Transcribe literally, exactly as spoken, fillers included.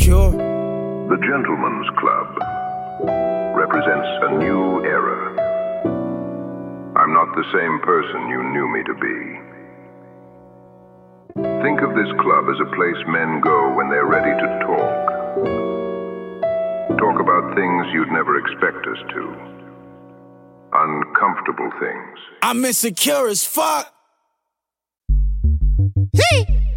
insecure. The Gentleman's Club represents a new era. I'm not the same person you knew me to be. Think of this club as a place men go when they're ready to talk. Talk about things you'd never expect us to. Uncomfortable things. I'm insecure as fuck. Hey!